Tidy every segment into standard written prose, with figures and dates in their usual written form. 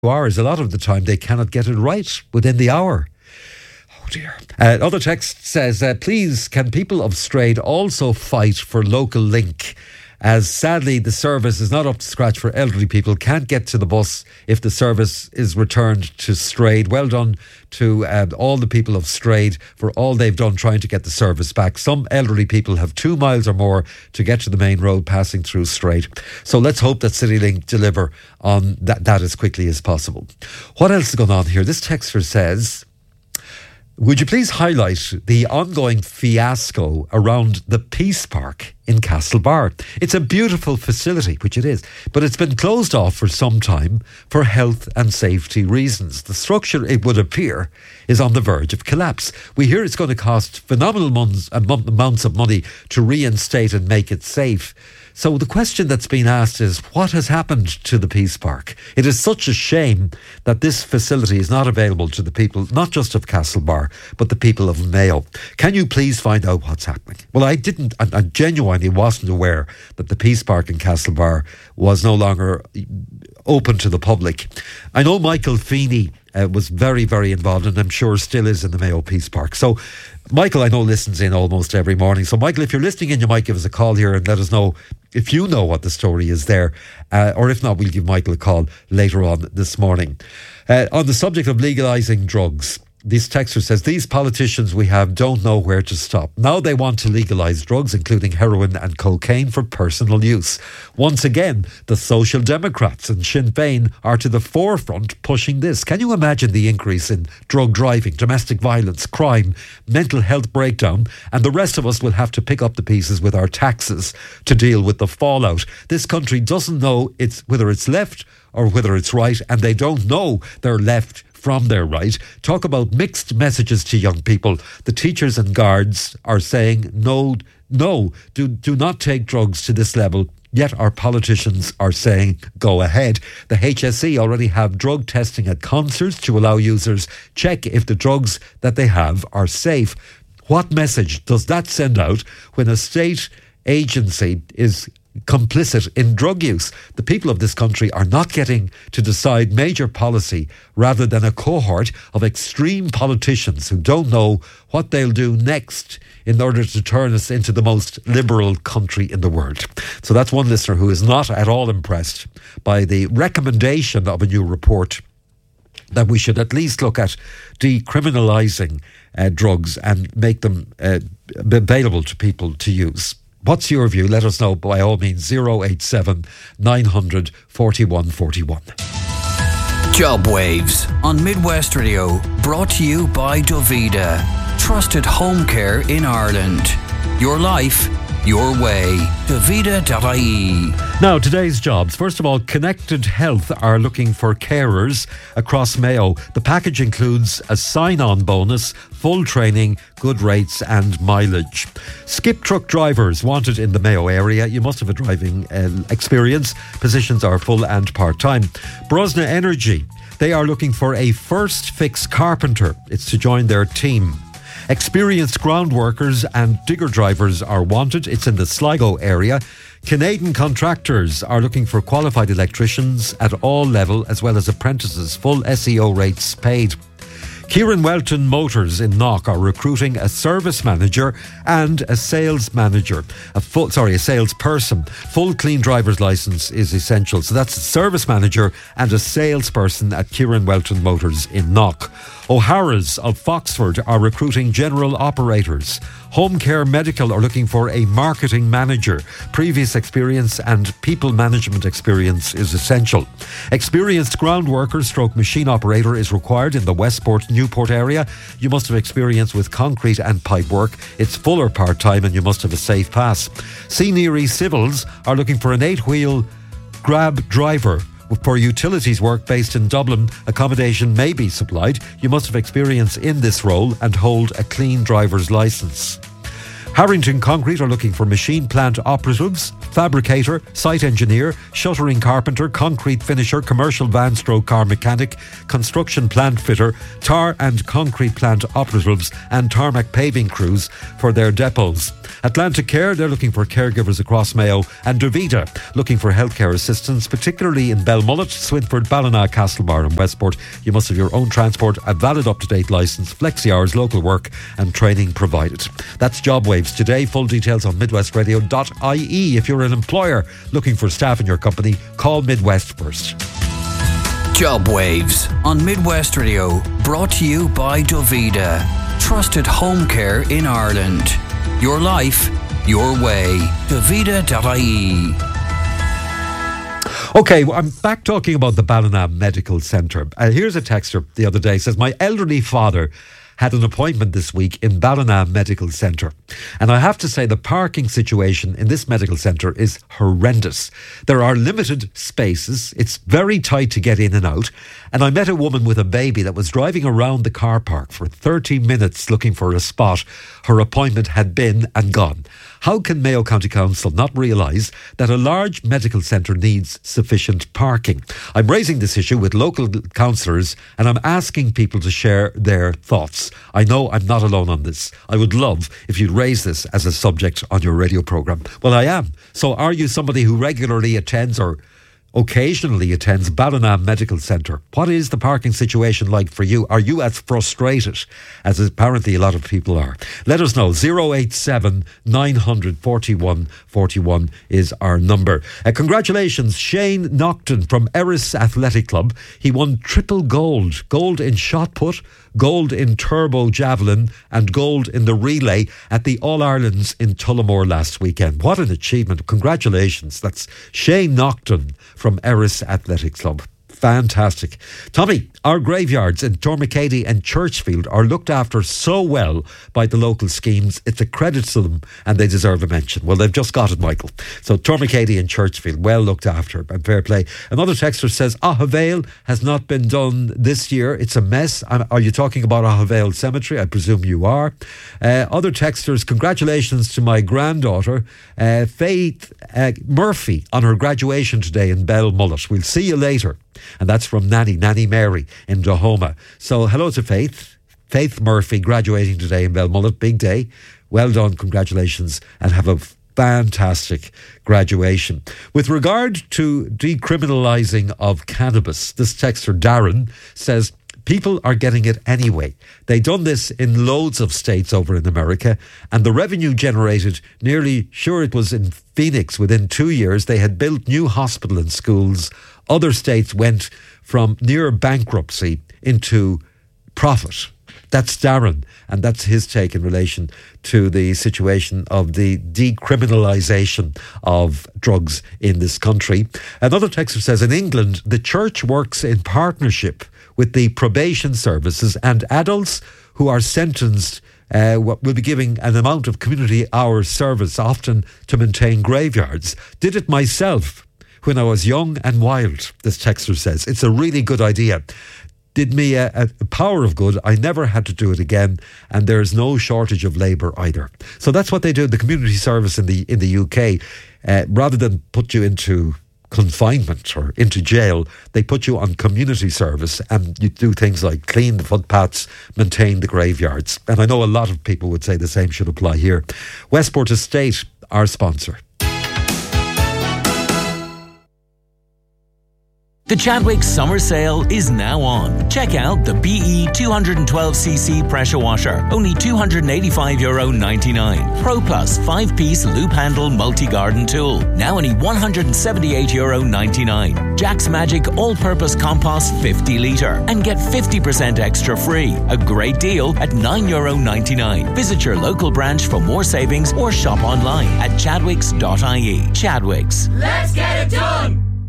hours. A lot of the time they cannot get it right within the hour. Oh dear. Other text says, please, can people of Strayed also fight for local link? As sadly the service is not up to scratch for elderly people, can't get to the bus if the service is returned to Strayed. Well done to all the people of Strayed for all they've done trying to get the service back. Some elderly people have 2 miles or more to get to the main road passing through Strayed. So let's hope that CityLink deliver on that as quickly as possible. What else is going on here? This texter says, would you please highlight the ongoing fiasco around the Peace Park in Castlebar? It's a beautiful facility, which it is, but it's been closed off for some time for health and safety reasons. The structure, it would appear, is on the verge of collapse. We hear it's going to cost phenomenal amounts of money to reinstate and make it safe. So the question that's been asked is, what has happened to the Peace Park? It is such a shame that this facility is not available to the people, not just of Castlebar, but the people of Mayo. Can you please find out what's happening? Well, I genuinely wasn't aware that the Peace Park in Castlebar was no longer open to the public. I know Michael Feeney was very, very involved, and I'm sure still is, in the Mayo Peace Park. So Michael, I know, listens in almost every morning. So Michael, if you're listening in, you might give us a call here and let us know if you know what the story is there. Or if not, we'll give Michael a call later on this morning. On the subject of legalising drugs, this texter says, these politicians we have don't know where to stop. Now they want to legalise drugs, including heroin and cocaine, for personal use. Once again, the Social Democrats and Sinn Féin are to the forefront pushing this. Can you imagine the increase in drug driving, domestic violence, crime, mental health breakdown, and the rest of us will have to pick up the pieces with our taxes to deal with the fallout. This country doesn't know whether it's left or whether it's right, and they don't know they're left from their right. Talk about mixed messages to young people. The teachers and guards are saying no, do not take drugs to this level. Yet our politicians are saying go ahead. The HSE already have drug testing at concerts to allow users check if the drugs that they have are safe. What message does that send out when a state agency is complicit in drug use? The people of this country are not getting to decide major policy, rather than a cohort of extreme politicians who don't know what they'll do next in order to turn us into the most liberal country in the world. So that's one listener who is not at all impressed by the recommendation of a new report that we should at least look at decriminalising drugs and make them available to people to use. What's your view? Let us know by all means. 087 900 4141. Job Waves on Midwest Radio, brought to you by Dovida, trusted home care in Ireland. Your life, your way. Dovida.ie. Now, today's jobs. First of all, Connected Health are looking for carers across Mayo. The package includes a sign-on bonus, full training, good rates and mileage. Skip truck drivers wanted in the Mayo area. You must have a driving experience. Positions are full and part-time. Brosna Energy, they are looking for a first fix carpenter. It's to join their team. Experienced ground workers and digger drivers are wanted. It's in the Sligo area. Canadian contractors are looking for qualified electricians at all level, as well as apprentices. Full SEO rates paid. Kieran Welton Motors in Knock are recruiting a service manager and a sales manager. A salesperson. Full clean driver's licence is essential. So that's a service manager and a salesperson at Kieran Welton Motors in Knock. O'Hara's of Foxford are recruiting general operators. Home Care Medical are looking for a marketing manager. Previous experience and people management experience is essential. Experienced ground worker / machine operator is required in the Westport Newport area. You must have experience with concrete and pipe work. It's full or part-time and you must have a safe pass. Senior Civils are looking for an 8-wheel grab driver. For utilities work based in Dublin, accommodation may be supplied. You must have experience in this role and hold a clean driver's licence. Harrington Concrete are looking for machine plant operatives, fabricator, site engineer, shuttering carpenter, concrete finisher, commercial van stroke car mechanic, construction plant fitter, tar and concrete plant operatives and tarmac paving crews for their depots. Atlantic Care, they're looking for caregivers across Mayo, and Davida looking for healthcare assistance, particularly in Belmullet, Swinford, Ballina, Castlebar and Westport. You must have your own transport, a valid up-to-date licence, flexi hours, local work and training provided. That's Job Waves today. Full details on midwestradio.ie. If you're an employer looking for staff in your company, call Midwest first. Job Waves on Midwest Radio, brought to you by Davida. Trusted home care in Ireland. Your life, your way. Davida.ie. Okay, well, I'm back talking about the Ballina Medical Centre. Here's a texter the other day, says, my elderly father had an appointment this week in Ballina Medical Centre. And I have to say the parking situation in this medical centre is horrendous. There are limited spaces. It's very tight to get in and out. And I met a woman with a baby that was driving around the car park for 30 minutes looking for a spot. Her appointment had been and gone. How can Mayo County Council not realise that a large medical centre needs sufficient parking? I'm raising this issue with local councillors and I'm asking people to share their thoughts. I know I'm not alone on this. I would love if you'd raise this as a subject on your radio programme. Well, I am. So are you somebody who regularly attends or occasionally attends Ballina Medical Centre? What is the parking situation like for you? Are you as frustrated as apparently a lot of people are? Let us know. 087 900 41 41 is our number. Congratulations, Shane Nocton from Erris Athletic Club. He won triple gold. Gold in shot put, gold in turbo javelin and gold in the relay at the All-Irelands in Tullamore last weekend. What an achievement. Congratulations. That's Shane Nocton from Erris Athletic Club. Fantastic. Tommy, our graveyards in Tormacady and Churchfield are looked after so well by the local schemes. It's a credit to them and they deserve a mention. Well, they've just got it, Michael. So Tormacady and Churchfield, well looked after and fair play. Another texter says, Ahavale has not been done this year. It's a mess. Are you talking about Ahavale Cemetery? I presume you are. Other texters, congratulations to my granddaughter, Faith Murphy, on her graduation today in Belmullet. We'll see you later. And that's from Nanny Mary in Dahoma. So hello to Faith Murphy, graduating today in Belmullet. Big day. Well done, congratulations, and have a fantastic graduation. With regard to decriminalising of cannabis, this texter Darren says, people are getting it anyway. They done this in loads of states over in America, and the revenue generated, nearly sure it was in Phoenix, within 2 years, they had built new hospital and schools. Other states went from near bankruptcy into profit. That's Darren, and that's his take in relation to the situation of the decriminalisation of drugs in this country. Another texter says, in England, the church works in partnership with the probation services, and adults who are sentenced will be giving an amount of community hours service, often to maintain graveyards. Did it myself when I was young and wild, this texter says. It's a really good idea. Did me a power of good. I never had to do it again, and there's no shortage of labour either. So that's what they do, the community service in the UK. Rather than put you into confinement or into jail, they put you on community service, and you do things like clean the footpaths, maintain the graveyards. And I know a lot of people would say the same should apply here. Westport Estate, our sponsor. The Chadwicks Summer Sale is now on. Check out the BE 212cc pressure washer, only €285.99. Pro Plus 5-piece loop handle multi-garden tool, now only €178.99. Jack's Magic all-purpose compost 50 litre, and get 50% extra free. A great deal at €9.99. Visit your local branch for more savings or shop online at chadwicks.ie. Chadwicks. Let's get it done!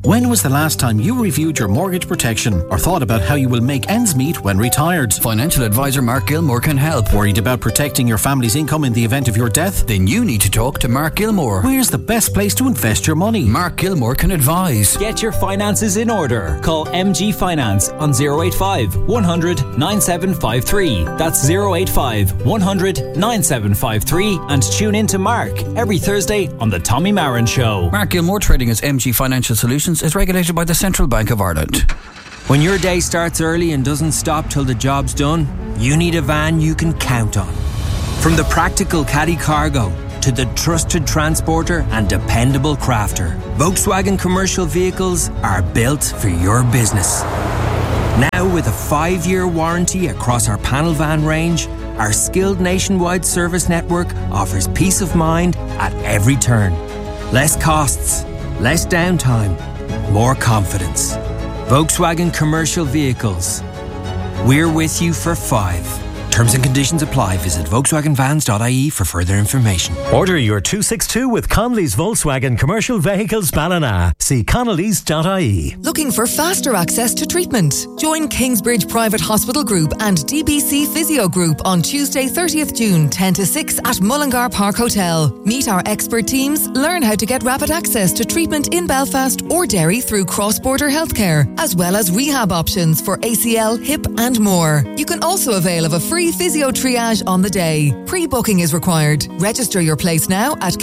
When was the last time you reviewed your mortgage protection or thought about how you will make ends meet when retired? Financial advisor Mark Gilmore can help. Worried about protecting your family's income in the event of your death? Then you need to talk to Mark Gilmore. Where's the best place to invest your money? Mark Gilmore can advise. Get your finances in order. Call MG Finance on 085 100 9753. That's 085 100 9753. And tune in to Mark every Thursday on The Tommy Marin Show. Mark Gilmore, trading as MG Financial Solutions, is regulated by the Central Bank of Ireland. When your day starts early and doesn't stop till the job's done, you need a van you can count on. From the practical caddy cargo to the trusted transporter and dependable crafter, Volkswagen commercial vehicles are built for your business. Now with a 5-year warranty across our panel van range, our skilled nationwide service network offers peace of mind at every turn. Less costs, less downtime, more confidence. Volkswagen commercial vehicles. We're with you for 5. Terms and conditions apply. Visit VolkswagenVans.ie for further information. Order your 262 with Connolly's Volkswagen Commercial Vehicles Ballina. See Connolly's.ie. Looking for faster access to treatment? Join Kingsbridge Private Hospital Group and DBC Physio Group on Tuesday 30th June 10 to 6 at Mullingar Park Hotel. Meet our expert teams, learn how to get rapid access to treatment in Belfast or Derry through cross-border healthcare, as well as rehab options for ACL, hip and more. You can also avail of a free physio triage on the day. Pre-booking is required. Register your place now at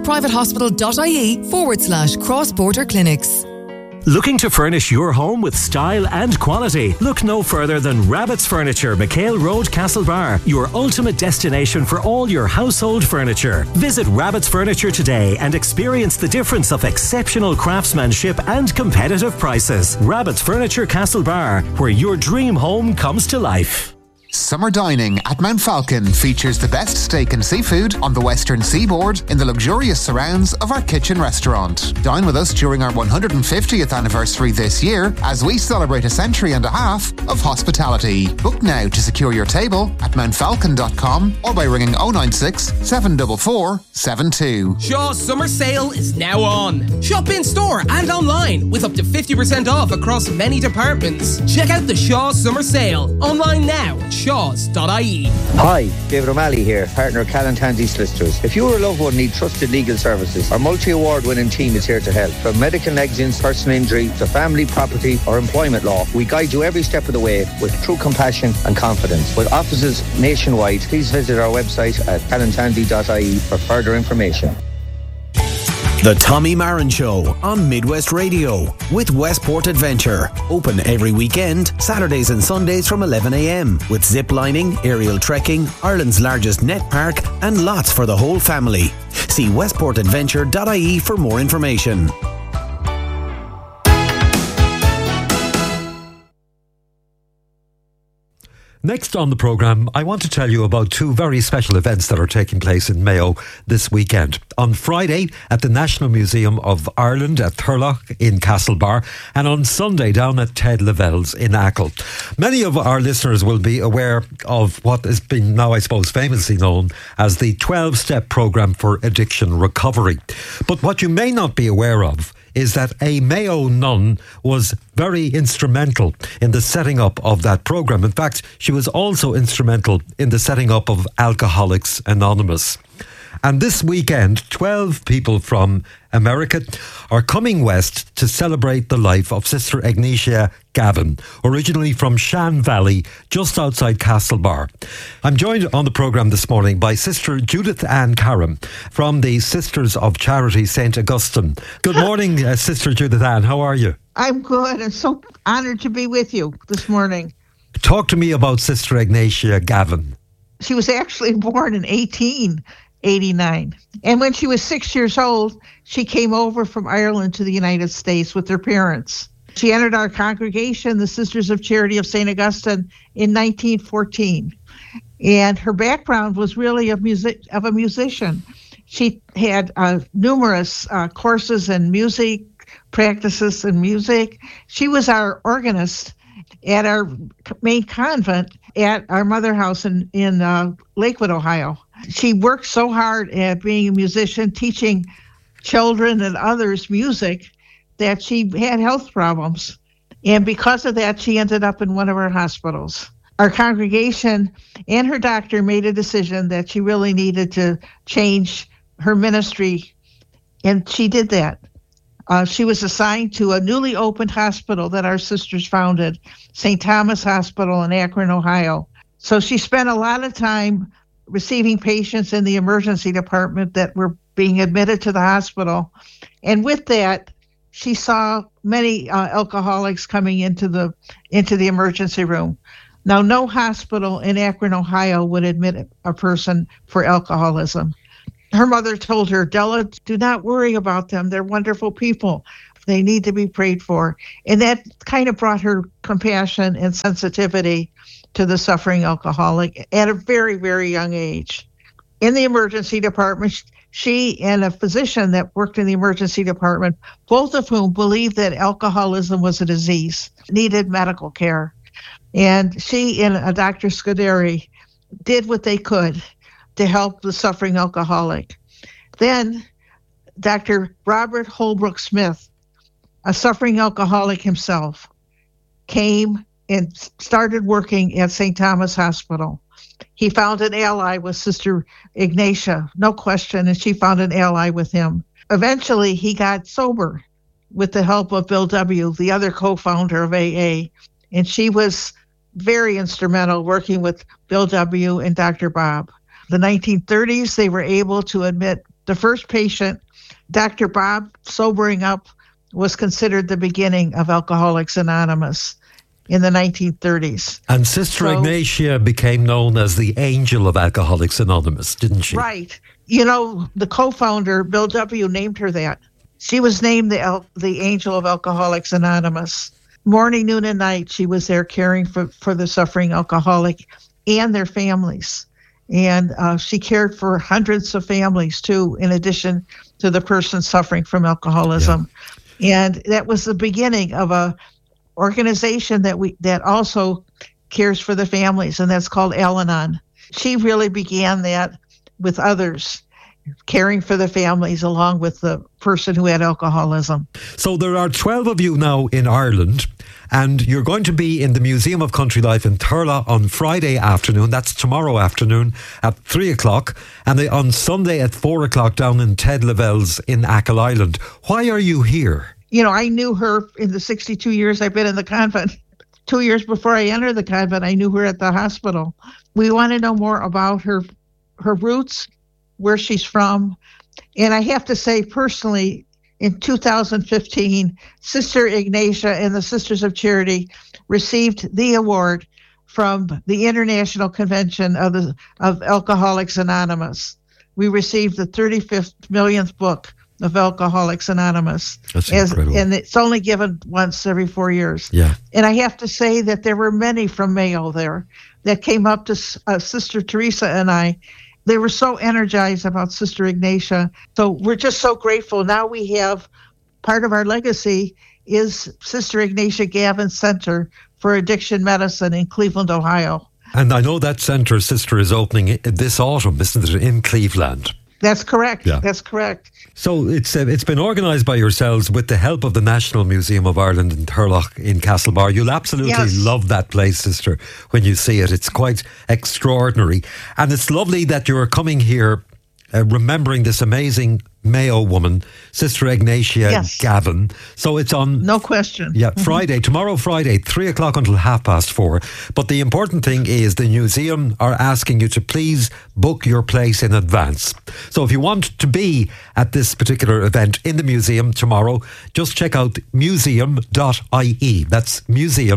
kingsbridgeprivatehospital.ie/cross-border clinics. Looking to furnish your home with style and quality? Look no further than Rabbit's Furniture, McHale Road, Castlebar, your ultimate destination for all your household furniture. Visit Rabbit's Furniture today and experience the difference of exceptional craftsmanship and competitive prices. Rabbit's Furniture, Castlebar, where your dream home comes to life. Summer dining at Mount Falcon features the best steak and seafood on the western seaboard in the luxurious surrounds of our kitchen restaurant. Dine with us during our 150th anniversary this year as we celebrate a century and a half of hospitality. Book now to secure your table at mountfalcon.com or by ringing 096 744 72. Shaw's summer sale is now on. Shop in store and online with up to 50% off across many departments. Check out the Shaw's summer sale online now at shaws.ie. Hi, David O'Malley here, partner of Callan Tansey Solicitors. If you or a loved one need trusted legal services, our multi-award winning team is here to help. From medical negligence, personal injury to family, property or employment law, we guide you every step of the way with true compassion and confidence. With offices nationwide, please visit our website at callantansey.ie for further information. The Tommy Marin Show on Midwest Radio with Westport Adventure. Open every weekend, Saturdays and Sundays from 11 a.m. with zip lining, aerial trekking, Ireland's largest net park and lots for the whole family. See westportadventure.ie for more information. Next on the programme, I want to tell you about two very special events that are taking place in Mayo this weekend. On Friday at the National Museum of Ireland at Thurlock in Castlebar, and on Sunday down at Ted Lavelle's in Achill. Many of our listeners will be aware of what has been now, I suppose, famously known as the 12-step programme for addiction recovery. But what you may not be aware of is that a Mayo nun was very instrumental in the setting up of that programme. In fact, she was also instrumental in the setting up of Alcoholics Anonymous. And this weekend, 12 people from America are coming west to celebrate the life of Sister Ignatia Gavin, originally from Shan Valley, just outside Castlebar. I'm joined on the programme this morning by Sister Judith Ann Karam from the Sisters of Charity St. Augustine. Good morning, Sister Judith Ann. How are you? I'm good. I'm so honoured to be with you this morning. Talk to me about Sister Ignatia Gavin. She was actually born in 1889. And when she was 6 years old, she came over from Ireland to the United States with her parents. She entered our congregation, the Sisters of Charity of St. Augustine, in 1914. And her background was really of a musician. She had numerous courses in music, practices in music. She was our organist at our main convent at our mother house in Lakewood, Ohio. She worked so hard at being a musician, teaching children and others music, that she had health problems. And because of that, she ended up in one of our hospitals. Our congregation and her doctor made a decision that she really needed to change her ministry, and she did that. She was assigned to a newly opened hospital that our sisters founded, St. Thomas Hospital in Akron, Ohio. So she spent a lot of time receiving patients in the emergency department that were being admitted to the hospital. And with that, she saw many alcoholics coming into the emergency room. Now, no hospital in Akron, Ohio would admit a person for alcoholism. Her mother told her, Della, do not worry about them. They're wonderful people. They need to be prayed for. And that kind of brought her compassion and sensitivity to the suffering alcoholic at a very, very young age. In the emergency department, she and a physician that worked in the emergency department, both of whom believed that alcoholism was a disease, needed medical care. And she and a Dr. Scuderi did what they could to help the suffering alcoholic. Then Dr. Robert Holbrook Smith, a suffering alcoholic himself, came and started working at St. Thomas Hospital. He found an ally with Sister Ignatia, no question, and she found an ally with him. Eventually, he got sober with the help of Bill W., the other co-founder of AA, and she was very instrumental working with Bill W. and Dr. Bob. The 1930s, they were able to admit the first patient. Dr. Bob sobering up was considered the beginning of Alcoholics Anonymous in the 1930s. And Sister Ignatia became known as the angel of Alcoholics Anonymous, didn't she? Right. You know, the co-founder, Bill W., named her that. She was named the angel of Alcoholics Anonymous. Morning, noon, and night, she was there caring for the suffering alcoholic and their families. And she cared for hundreds of families, too, in addition to the person suffering from alcoholism. Yeah. And that was the beginning of a organization that also cares for the families, and that's called Al-Anon. She really began that with others, caring for the families along with the person who had alcoholism. So there are 12 of you now in Ireland, and you're going to be in the Museum of Country Life in Thurles on Friday afternoon. That's tomorrow afternoon at 3 o'clock, and on Sunday at 4 o'clock down in Ted Lavelle's in Achill Island. Why are you here? You know, I knew her in the 62 years I've been in the convent. 2 years before I entered the convent, I knew her at the hospital. We want to know more about her roots, where she's from. And I have to say, personally, in 2015, Sister Ignatia and the Sisters of Charity received the award from the International Convention of Alcoholics Anonymous. We received the 35th millionth book of Alcoholics Anonymous. That's incredible. And it's only given once every 4 years. Yeah. And I have to say that there were many from Mayo there that came up to Sister Teresa and I. They were so energized about Sister Ignatia. So we're just so grateful. Now we have part of our legacy is Sister Ignatia Gavin Center for Addiction Medicine in Cleveland, Ohio. And I know that centre, Sister, is opening this autumn, isn't it, in Cleveland? That's correct. Yeah. That's correct. So it's been organised by yourselves with the help of the National Museum of Ireland in Thurles in Castlebar. You'll absolutely love that place, Sister, when you see it. It's quite extraordinary. And it's lovely that you're coming here remembering this amazing Mayo woman, Sister Ignatia Gavin. So it's on... No question. Yeah, Friday, tomorrow Friday, 3 o'clock until 4:30. But the important thing is the museum are asking you to please book your place in advance. So if you want to be at this particular event in the museum tomorrow, just check out museum.ie. That's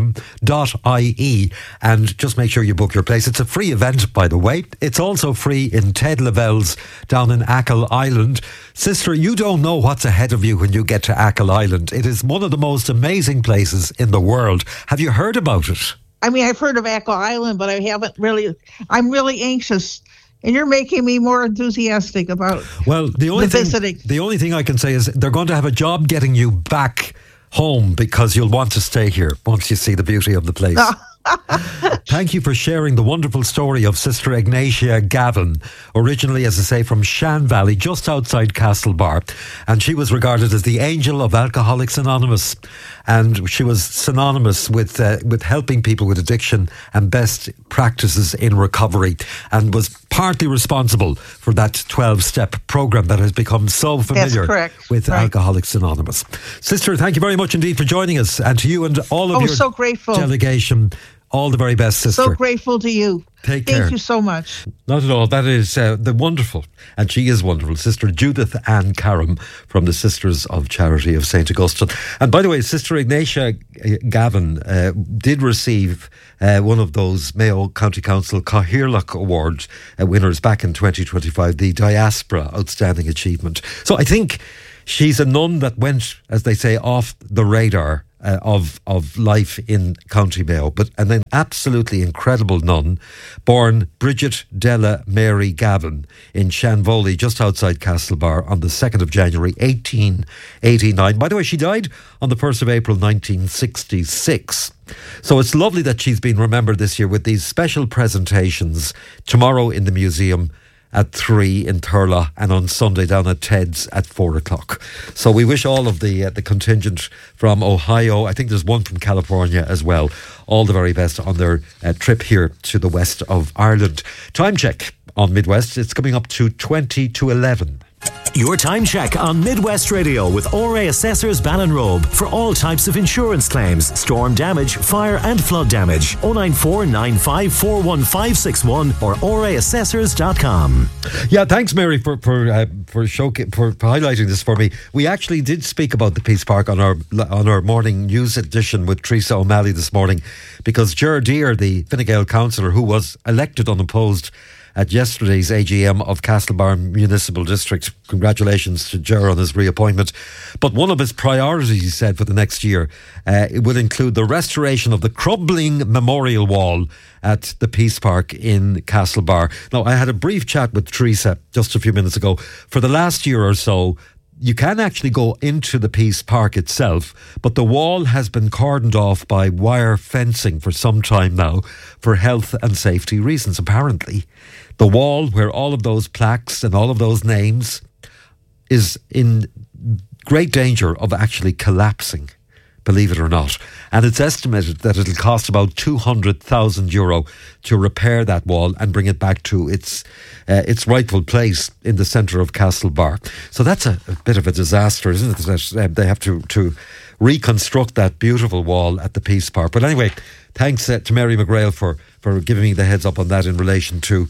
museum.ie, and just make sure you book your place. It's a free event, by the way. It's also free in Ted Lavelle's down in Achill Island. Sister, you don't know what's ahead of you when you get to Achill Island. It is one of the most amazing places in the world. Have you heard about it? I mean, I've heard of Achill Island, but I haven't really. I'm really anxious, and you're making me more enthusiastic about visiting. The only thing I can say is they're going to have a job getting you back home because you'll want to stay here once you see the beauty of the place. Thank you for sharing the wonderful story of Sister Ignatia Gavin, originally, as I say, from Shan Valley, just outside Castlebar. And she was regarded as the angel of Alcoholics Anonymous. And she was synonymous with helping people with addiction and best practices in recovery, and was partly responsible for that 12-step program that has become so familiar with Alcoholics Anonymous. Sister, thank you very much indeed for joining us, and to you and all of your so grateful. Delegation, all the very best, sister. So grateful to you. Take care. Thank you so much. Not at all. That is the wonderful, and she is wonderful, Sister Judith Ann Karam from the Sisters of Charity of St. Augustine. And by the way, Sister Ignatia Gavin did receive one of those Mayo County Council Cathaoirleach Award winners back in 2025, the Diaspora Outstanding Achievement. So I think she's a nun that went, as they say, off the radar of life in County Mayo, and an absolutely incredible nun, born Bridget Della Mary Gavin in Shanvoley, just outside Castlebar, on the 2nd of January 1889. By the way, she died on the 1st of April 1966. So it's lovely that she's been remembered this year with these special presentations tomorrow in the museum at 3 in Thurles, and on Sunday down at Ted's at 4 o'clock. So we wish all of the contingent from Ohio, I think there's one from California as well, all the very best on their trip here to the west of Ireland. Time check on Midwest. It's coming up to 20 to 11. Your time check on Midwest Radio with ORA Assessors Ballinrobe for all types of insurance claims, storm damage, fire and flood damage. 094 95 41561 or oraassessors.com. Yeah, thanks, Mary, for highlighting this for me. We actually did speak about the Peace Park on our morning news edition with Teresa O'Malley this morning, because Ger Deere, the Fine Gael councillor who was elected unopposed at yesterday's AGM of Castlebar Municipal District. Congratulations to Ger on his reappointment. But one of his priorities, he said, for the next year, it will include the restoration of the crumbling memorial wall at the Peace Park in Castlebar. Now, I had a brief chat with Teresa just a few minutes ago. For the last year or so, you can actually go into the Peace Park itself, but the wall has been cordoned off by wire fencing for some time now for health and safety reasons, apparently. The wall where all of those plaques and all of those names is in great danger of actually collapsing, believe it or not. And it's estimated that it'll cost about €200,000 to repair that wall and bring it back to its rightful place in the centre of Castlebar. So that's a bit of a disaster, isn't it? That they have to reconstruct that beautiful wall at the Peace Park. But anyway, thanks to Mary McGrail for giving me the heads up on that in relation to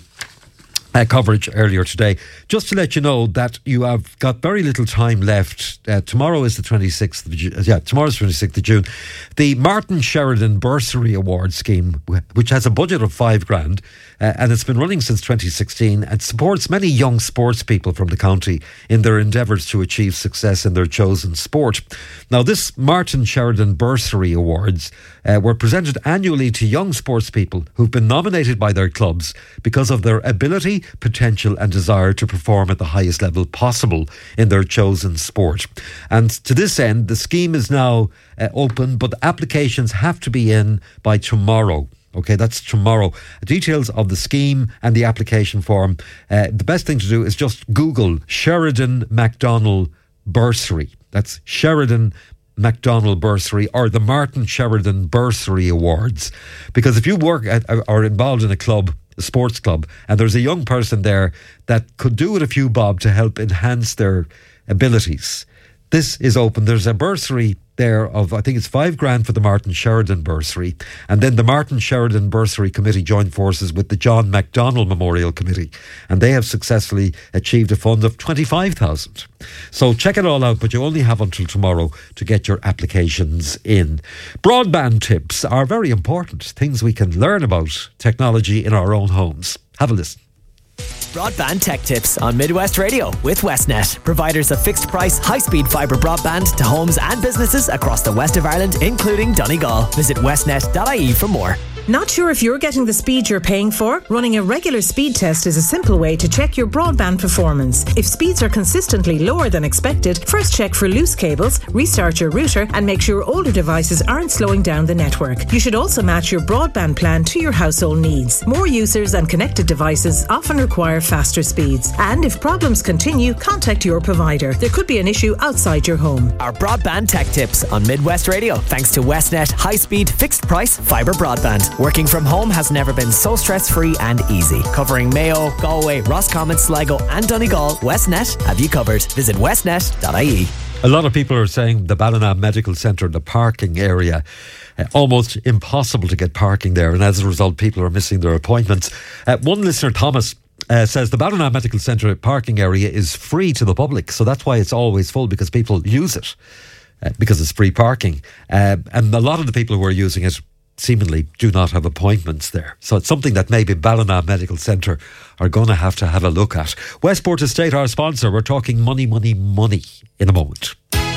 coverage earlier today. Just to let you know that you have got very little time left. Tomorrow is the 26th of June. Yeah, tomorrow's 26th of June. The Martin Sheridan Bursary Award Scheme, which has a budget of $5,000, and it's been running since 2016, and supports many young sports people from the county in their endeavours to achieve success in their chosen sport. Now, this Martin Sheridan Bursary Awards were presented annually to young sports people who've been nominated by their clubs because of their ability, potential and desire to perform at the highest level possible in their chosen sport. And to this end, the scheme is now open, but applications have to be in by tomorrow. Okay, that's tomorrow. Details of the scheme and the application form. The best thing to do is just Google Sheridan MacDonald Bursary. That's Sheridan MacDonald Bursary or the Martin Sheridan Bursary Awards. Because if you work or involved in a club, a sports club, and there's a young person there that could do with a few bob to help enhance their abilities, this is open. There's a bursary there of, I think it's $5,000 for the Martin Sheridan Bursary, and then the Martin Sheridan Bursary Committee joined forces with the John MacDonald Memorial Committee, and they have successfully achieved a fund of $25,000. So check it all out, but you only have until tomorrow to get your applications in. Broadband tips are very important, things we can learn about technology in our own homes. Have a listen. Broadband Tech Tips on Midwest Radio with Westnet, providers of fixed price, high-speed fibre broadband to homes and businesses across the west of Ireland, including Donegal. Visit westnet.ie for more. Not sure if you're getting the speed you're paying for? Running a regular speed test is a simple way to check your broadband performance. If speeds are consistently lower than expected, first check for loose cables, restart your router, and make sure older devices aren't slowing down the network. You should also match your broadband plan to your household needs. More users and connected devices often require faster speeds. And if problems continue, contact your provider. There could be an issue outside your home. Our broadband tech tips on Midwest Radio, thanks to Westnet high-speed, fixed-price fibre broadband. Working from home has never been so stress-free and easy. Covering Mayo, Galway, Roscommon, Sligo and Donegal, Westnet have you covered. Visit westnet.ie. A lot of people are saying the Ballina Medical Centre, the parking area, almost impossible to get parking there, and as a result people are missing their appointments. One listener, Thomas, says the Ballina Medical Centre parking area is free to the public, so that's why it's always full, because people use it because it's free parking, and a lot of the people who are using it seemingly do not have appointments there. So it's something that maybe Ballina Medical Centre are going to have a look at. Westport Estate, our sponsor. We're talking money in a moment.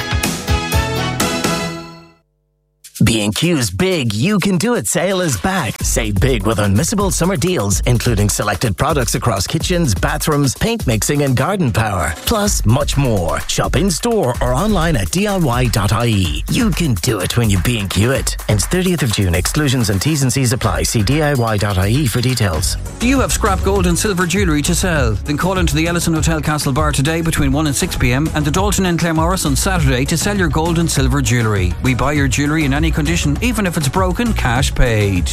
B&Q's Big You Can Do It sale is back. Save big with unmissable summer deals, including selected products across kitchens, bathrooms, paint mixing and garden power. Plus, much more. Shop in-store or online at DIY.ie. You can do it when you B&Q it. Ends 30th of June. Exclusions and T's and C's apply. See DIY.ie for details. Do you have scrap gold and silver jewellery to sell? Then call into the Ellison Hotel Castle Bar today between 1 and 6 p.m. and the Dalton in Claremorris on Saturday to sell your gold and silver jewellery. We buy your jewellery in any condition, even if it's broken, cash paid.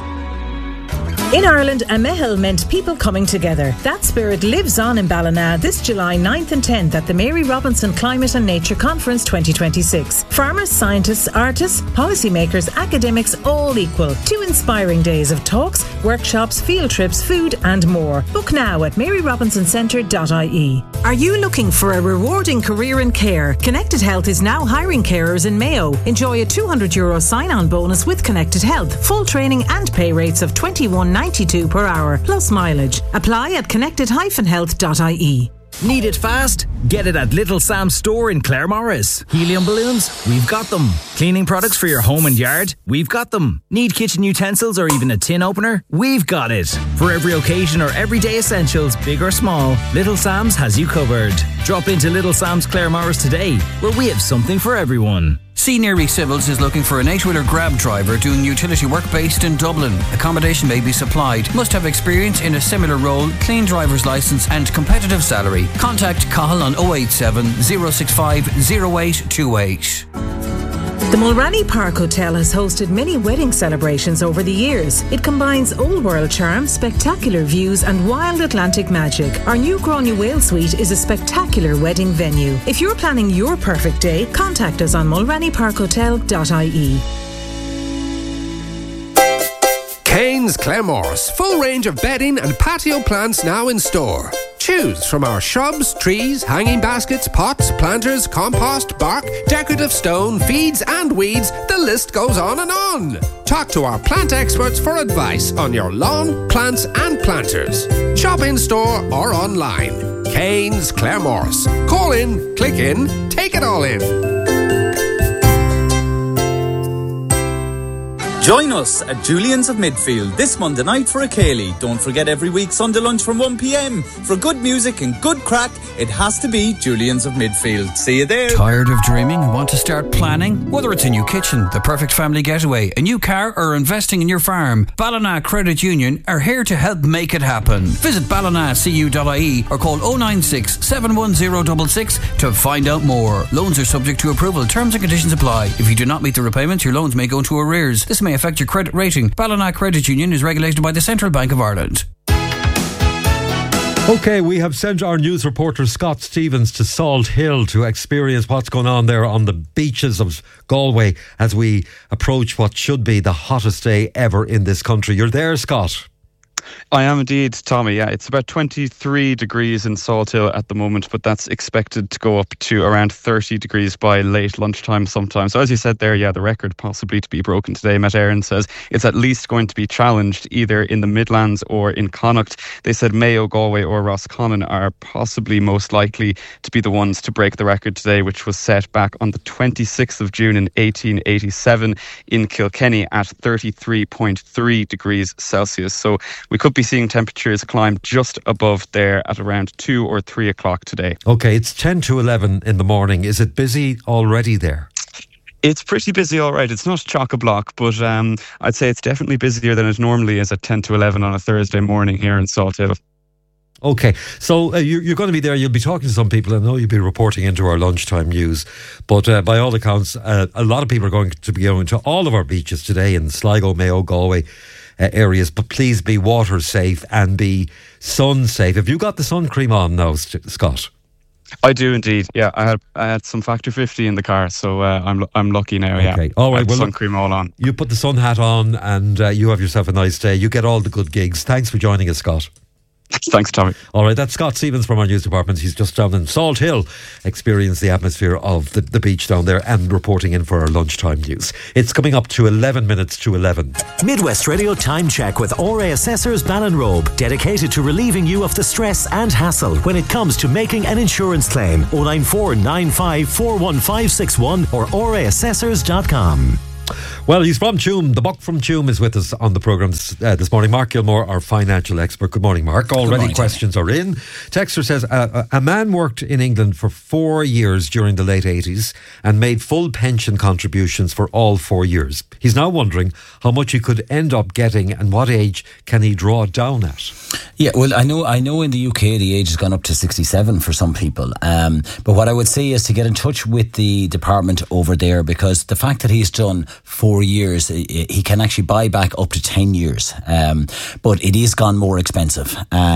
In Ireland, a mehel meant people coming together. That spirit lives on in Ballina this July 9th and 10th at the Mary Robinson Climate and Nature Conference 2026. Farmers, scientists, artists, policymakers, academics, all equal. 2 inspiring days of talks, workshops, field trips, food and more. Book now at maryrobinson-centre.ie. Are you looking for a rewarding career in care? Connected Health is now hiring carers in Mayo. Enjoy a €200 sign-on bonus with Connected Health. Full training and pay rates of $21.92 per hour, plus mileage. Apply at connected-health.ie. Need it fast? Get it at Little Sam's store in Claremorris. Helium balloons? We've got them. Cleaning products for your home and yard? We've got them. Need kitchen utensils or even a tin opener? We've got it. For every occasion or everyday essentials, big or small, Little Sam's has you covered. Drop into Little Sam's Claremorris today, where we have something for everyone. C. Neary Civils is looking for an 8-wheeler grab driver doing utility work based in Dublin. Accommodation may be supplied. Must have experience in a similar role, clean driver's licence and competitive salary. Contact Cahill on 087 065 0828. The Mulranny Park Hotel has hosted many wedding celebrations over the years. It combines old world charm, spectacular views and wild Atlantic magic. Our new Gráinne Whale Suite is a spectacular wedding venue. If you're planning your perfect day, contact us on mulrannyparkhotel.ie. Kane's Claremorris. Full range of bedding and patio plants now in store. Choose from our shrubs, trees, hanging baskets, pots, planters, compost, bark, decorative stone, feeds and weeds. The list goes on and on. Talk to our plant experts for advice on your lawn, plants and planters. Shop in store or online. Kane's Claremorris. Call in, click in, take it all in. Join us at Julian's of Midfield this Monday night for a Cayley. Don't forget every week Sunday lunch from 1 p.m. For good music and good crack, it has to be Julian's of Midfield. See you there. Tired of dreaming and want to start planning? Whether it's a new kitchen, the perfect family getaway, a new car or investing in your farm, Ballina Credit Union are here to help make it happen. Visit ballinacu.ie or call 096 710 66 to find out more. Loans are subject to approval. Terms and conditions apply. If you do not meet the repayments, your loans may go into arrears. This may affect your credit rating. Ballina Credit Union is regulated by the Central Bank of Ireland. OK, we have sent our news reporter Scott Stevens to Salt Hill to experience what's going on there on the beaches of Galway as we approach what should be the hottest day ever in this country. You're there, Scott. I am indeed, Tommy. Yeah, it's about 23 degrees in Salthill at the moment, but that's expected to go up to around 30 degrees by late lunchtime sometime. So as you said there, yeah, the record possibly to be broken today. Met Éireann says it's at least going to be challenged either in the Midlands or in Connacht. They said Mayo, Galway or Roscommon are possibly most likely to be the ones to break the record today, which was set back on the 26th of June in 1887 in Kilkenny at 33.3 degrees Celsius. So we could be seeing temperatures climb just above there at around 2 or 3 o'clock today. Okay, it's 10 to 11 in the morning. Is it busy already there? It's pretty busy, all right. It's not chock-a-block, but I'd say it's definitely busier than it normally is at 10 to 11 on a Thursday morning here in Salthill. Okay, so you're going to be there. You'll be talking to some people. I know you'll be reporting into our lunchtime news. But by all accounts, a lot of people are going to be going to all of our beaches today in Sligo, Mayo, Galway areas. But please be water safe and be sun safe. Have you got the sun cream on now, Scott? I do indeed. Yeah, I had some Factor 50 in the car, so I'm lucky now. Okay. Yeah. All right. Well, sun cream all on. You put the sun hat on, and you have yourself a nice day. You get all the good gigs. Thanks for joining us, Scott. Thanks, Tommy. All right, that's Scott Stevens from our news department. He's just down in Salthill, experienced the atmosphere of the beach down there and reporting in for our lunchtime news. It's coming up to 11 minutes to 11. Midwest Radio Time Check with RA Assessors Ballinrobe, dedicated to relieving you of the stress and hassle when it comes to making an insurance claim. 094 95 41561 or raassessors.com. Well, he's from Tuam. The Buck from Tuam is with us on the programme this morning. Mark Gilmore, our financial expert. Good morning, Mark. Already questions are in. Texter says, a man worked in England for 4 years during the late 80s and made full pension contributions for all 4 years. He's now wondering how much he could end up getting and what age can he draw down at? Yeah, well, I know in the UK the age has gone up to 67 for some people. But what I would say is to get in touch with the department over there, because the fact that he's done 4 years, he can actually buy back up to 10 years. But it is gone more expensive.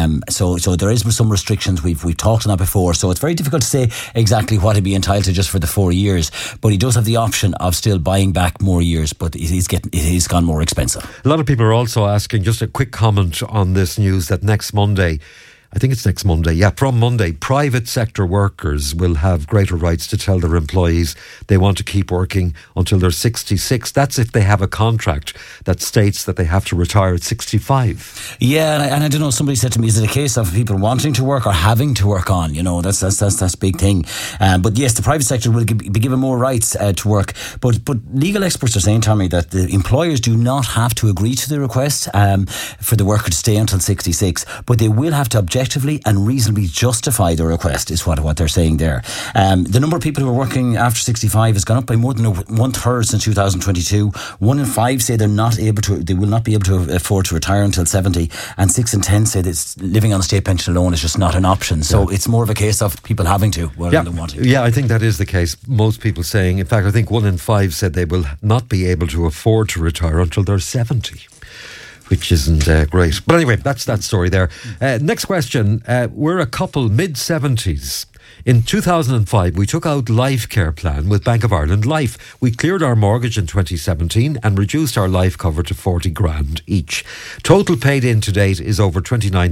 So there is some restrictions. We've talked on that before. So it's very difficult to say exactly what he'd be entitled to just for the 4 years. But he does have the option of still buying back more years. But it is gone more expensive. A lot of people are also asking, just a quick comment on this news, that next Monday, I think it's next Monday. Yeah, from Monday, private sector workers will have greater rights to tell their employees they want to keep working until they're 66. That's if they have a contract that states that they have to retire at 65. Yeah, and I don't know, somebody said to me, is it a case of people wanting to work or having to work on? You know, that's a big thing. But yes, the private sector will be given more rights to work. But legal experts are saying, Tommy, that the employers do not have to agree to the request for the worker to stay until 66, but they will have to objectively and reasonably justify the request, is what they're saying there. The number of people who are working after 65 has gone up by more than 1/3 since 2022. 1 in 5 say they will not be able to afford to retire until 70, and 6 in 10 say that living on a state pension alone is just not an option. So it's more of a case of people having to rather than wanting to. Yeah, I think that is the case. Most people saying, in fact, I think 1 in 5 said they will not be able to afford to retire until they're 70. Which isn't great. But anyway, that's that story there. Next question. We're a couple mid-70s. In 2005, we took out Life Care Plan with Bank of Ireland Life. We cleared our mortgage in 2017 and reduced our life cover to 40 grand each. Total paid in to date is over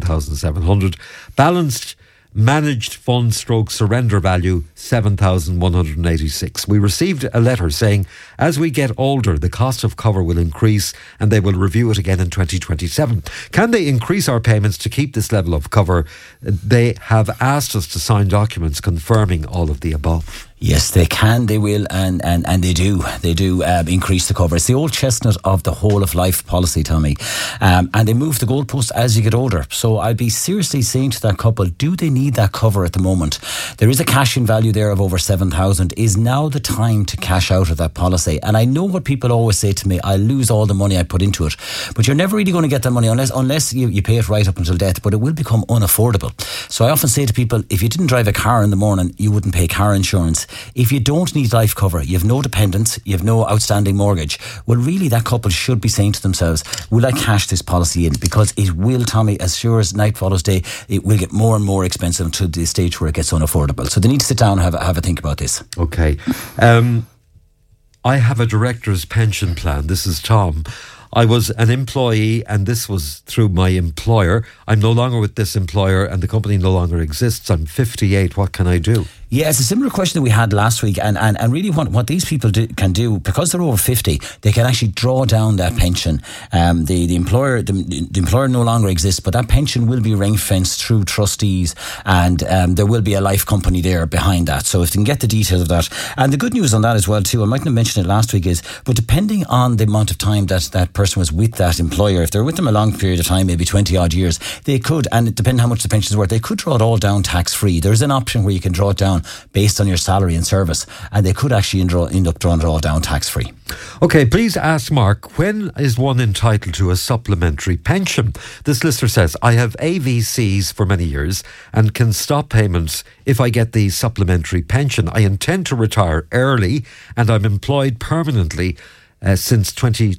29,700. Balanced managed fund stroke surrender value 7,186. We received a letter saying as we get older the cost of cover will increase and they will review it again in 2027. Can they increase our payments to keep this level of cover? They have asked us to sign documents confirming all of the above. Yes, they can, they will, and they do. They do increase the cover. It's the old chestnut of the whole of life policy, Tommy. And they move the goalpost as you get older. So I'd be seriously saying to that couple, do they need that cover at the moment? There is a cash-in value there of over 7,000. Is now the time to cash out of that policy? And I know what people always say to me, I lose all the money I put into it. But you're never really going to get that money unless you pay it right up until death, but it will become unaffordable. So I often say to people, if you didn't drive a car in the morning, you wouldn't pay car insurance. If you don't need life cover, you have no dependents, you have no outstanding mortgage, well, really that couple should be saying to themselves, will I cash this policy in? Because it will, Tommy, as sure as night follows day, it will get more and more expensive until the stage where it gets unaffordable. So they need to sit down and have a think about this. Okay. I have a director's pension plan. This is Tom. I was an employee and this was through my employer. I'm no longer with this employer and the company no longer exists. I'm 58. What can I do? Yeah, it's a similar question that we had last week, and really what these people can do, because they're over 50, they can actually draw down that pension. The employer no longer exists, but that pension will be ring fenced through trustees, and there will be a life company there behind that. So if they can get the details of that, and the good news on that as well too, I mightn't have mentioned it last week, is but depending on the amount of time that person was with that employer, if they're with them a long period of time, maybe 20 odd years, they could, and depending how much the pension is worth, they could draw it all down tax free. There's an option where you can draw it down based on your salary and service, and they could actually end up drawing it all down tax-free. OK, please ask Mark, when is one entitled to a supplementary pension? This listener says, I have AVCs for many years and can stop payments if I get the supplementary pension. I intend to retire early and I'm employed permanently since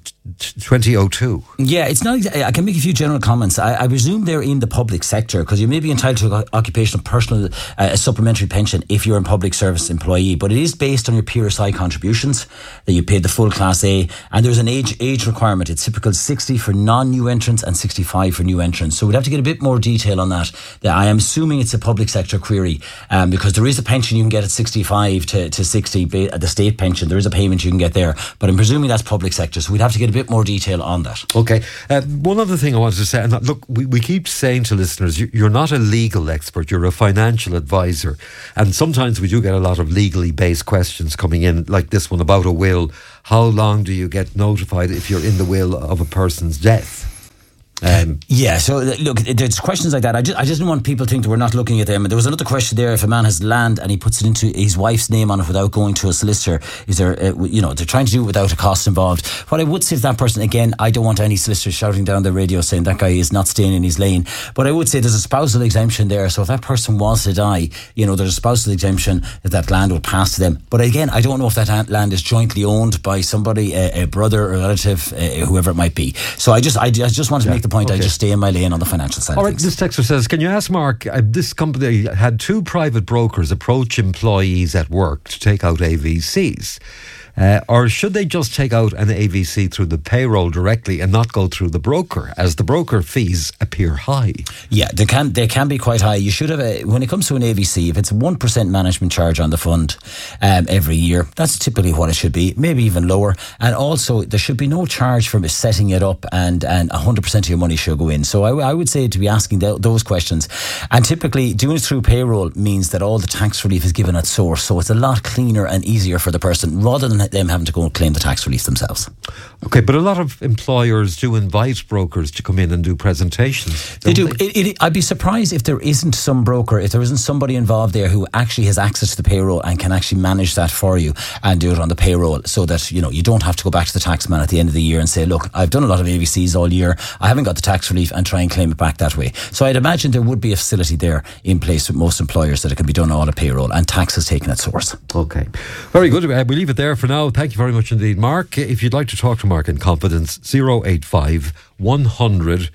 2002. Yeah, it's not. I can make a few general comments. I presume they're in the public sector, because you may be entitled to occupational personal supplementary pension if you're a public service employee, but it is based on your PRSI contributions that you paid the full Class A, and there's an age requirement. It's typical 60 for non-new entrants and 65 for new entrants. So we'd have to get a bit more detail on that. I am assuming it's a public sector query, because there is a pension you can get at 65 to 60, the state pension. There is a payment you can get there, but I'm presuming that's public sector, so we'd have to get a bit more detail on that. Okay. One other thing I wanted to say, and look, we keep saying to listeners, you're not a legal expert, you're a financial advisor, and sometimes we do get a lot of legally based questions coming in, like this one about a will. How long do you get notified if you're in the will of a person's death? Yeah, so look, there's questions like that. I just don't want people to think that we're not looking at them. And there was another question there: if a man has land and he puts it into his wife's name on it without going to a solicitor, is there, they're trying to do it without a cost involved. What I would say to that person, again, I don't want any solicitors shouting down the radio saying that guy is not staying in his lane. But I would say there's a spousal exemption there. So if that person was to die, there's a spousal exemption that land would pass to them. But again, I don't know if that land is jointly owned by somebody, a brother or relative, whoever it might be. So I just want to make the point. Okay. I just stay in my lane on the financial side. All right, this texter says, can you ask Mark, this company had 2 private brokers approach employees at work to take out AVCs. Or should they just take out an AVC through the payroll directly and not go through the broker, as the broker fees appear high? Yeah, they can be quite high. You should have when it comes to an AVC, if it's a 1% management charge on the fund every year, that's typically what it should be, maybe even lower. And also, there should be no charge for setting it up, and 100% of your money should go in. So I would say to be asking those questions. And typically, doing it through payroll means that all the tax relief is given at source. So it's a lot cleaner and easier for the person, rather than them having to go and claim the tax relief themselves. Okay, but a lot of employers do invite brokers to come in and do presentations. They do. I'd be surprised if there isn't some broker, if there isn't somebody involved there who actually has access to the payroll and can actually manage that for you and do it on the payroll, so that you don't have to go back to the taxman at the end of the year and say, look, I've done a lot of AVCs all year, I haven't got the tax relief, and try and claim it back that way. So I'd imagine there would be a facility there in place with most employers that it can be done all at payroll and tax is taken at source. Okay, very good. We leave it there for now. Thank you very much indeed, Mark. If you'd like to talk to Mark in confidence, 085 100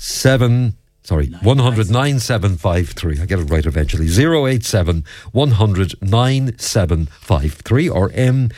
9753. I get it right eventually. 087 100 9753 or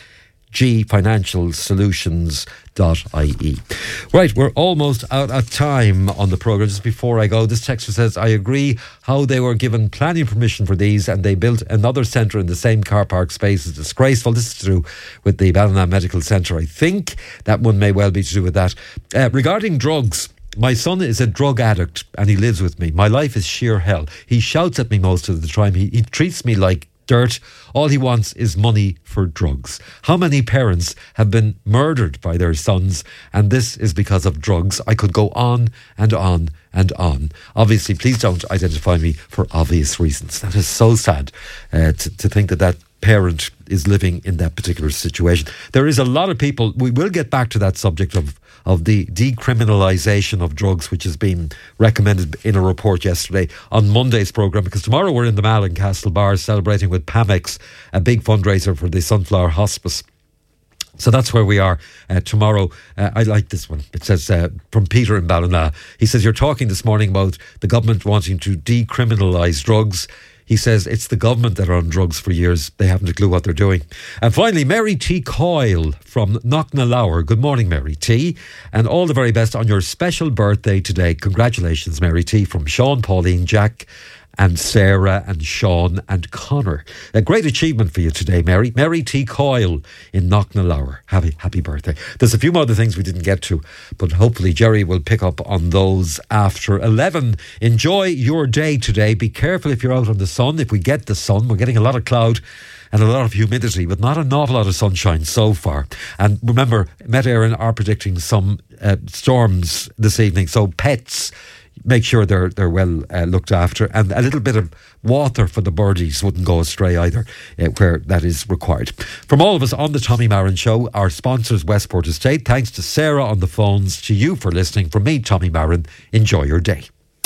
mgfinancialsolutions.ie. Right, we're almost out of time on the programme. Just before I go, this texter says, I agree how they were given planning permission for these and they built another centre in the same car park space is disgraceful. This is to do with the Ballina Medical Centre. I think that one may well be to do with that. Regarding drugs, my son is a drug addict and he lives with me. My life is sheer hell. He shouts at me most of the time. He treats me like dirt. All he wants is money for drugs. How many parents have been murdered by their sons, and this is because of drugs? I could go on and on and on. Obviously, please don't identify me for obvious reasons. That is so sad to think that parent is living in that particular situation. There is a lot of people, we will get back to that subject of the decriminalisation of drugs, which has been recommended in a report yesterday on Monday's programme, because tomorrow we're in the Mall in Castlebar celebrating with Pamex, a big fundraiser for the Sunflower Hospice. So that's where we are tomorrow. I like this one. It says, from Peter in Ballina, he says, you're talking this morning about the government wanting to decriminalise drugs. He says it's the government that are on drugs for years. They haven't a clue what they're doing. And finally, Mary T. Coyle from Knocknalower. Good morning, Mary T. And all the very best on your special birthday today. Congratulations, Mary T. From Sean, Pauline, Jack and Sarah and Sean and Connor. A great achievement for you today, Mary. Mary T. Coyle in Knocknalower. Happy birthday. There's a few more other things we didn't get to, but hopefully Jerry will pick up on those after 11. Enjoy your day today. Be careful if you're out on the sun. If we get the sun, we're getting a lot of cloud and a lot of humidity, but not an awful lot of sunshine so far. And remember, Met Éireann are predicting some storms this evening, so pets, make sure they're well looked after, and a little bit of water for the birdies wouldn't go astray either, where that is required. From all of us on the Tommy Marin Show, our sponsors Westport Estate, thanks to Sarah on the phones, to you for listening. From me, Tommy Marin, enjoy your day.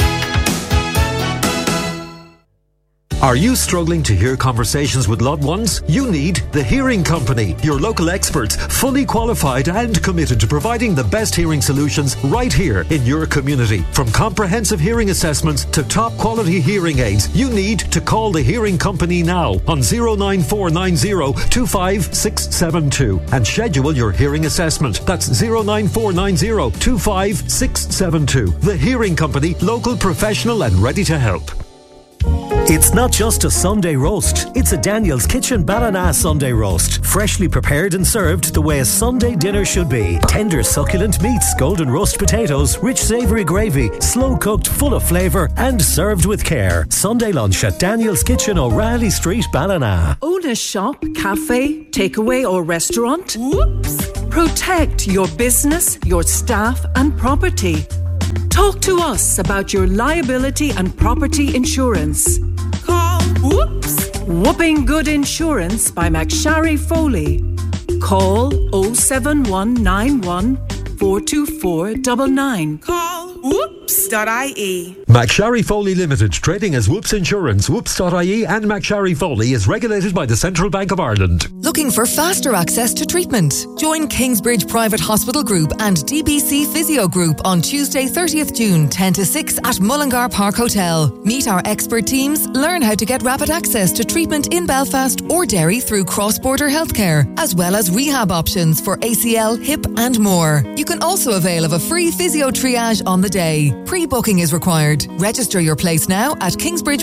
Are you struggling to hear conversations with loved ones? You need The Hearing Company, your local experts, fully qualified and committed to providing the best hearing solutions right here in your community. From comprehensive hearing assessments to top quality hearing aids, you need to call The Hearing Company now on 09490 25672 and schedule your hearing assessment. That's 09490 25672. The Hearing Company, local, professional and ready to help. It's not just a Sunday roast, it's a Daniel's Kitchen Ballina Sunday roast. Freshly prepared and served the way a Sunday dinner should be. Tender succulent meats, golden roast potatoes, rich savoury gravy, slow cooked, full of flavour and served with care. Sunday lunch at Daniel's Kitchen, O'Reilly Street, Ballina. Own a shop, cafe, takeaway or restaurant? Whoops! Protect your business, your staff and property. Talk to us about your liability and property insurance. Call Whooping Good Insurance by McSharry Foley. Call 07191 424 99. Call whoops.ie. McSharry Foley Limited, trading as Whoops Insurance, whoops.ie and McSharry Foley is regulated by the Central Bank of Ireland. Looking for faster access to treatment? Join Kingsbridge Private Hospital Group and DBC Physio Group on Tuesday 30th June 10 to 6 at Mullingar Park Hotel. Meet our expert teams, learn how to get rapid access to treatment in Belfast or Derry through cross-border healthcare, as well as rehab options for ACL, hip and more. You can also avail of a free physio triage on the day. Pre-booking is required. Register your place now at